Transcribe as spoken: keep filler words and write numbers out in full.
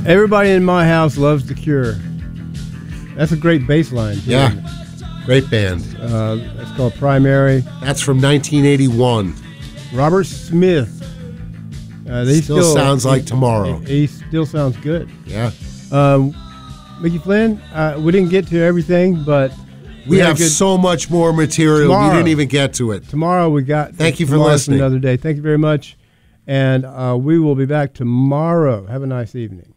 Everybody in my house loves The Cure. That's a great bass line. Too, yeah, great band. Uh, it's called Primary. That's from nineteen eighty-one. Robert Smith. Uh, they still, still sounds he, like tomorrow. He, he still sounds good. Yeah. Um, Mickey Flynn, uh, we didn't get to everything, but we, we have good, so much more material. Tomorrow, we didn't even get to it. Tomorrow we got. Thank you for listening. Another day. Thank you very much, and uh, we will be back tomorrow. Have a nice evening.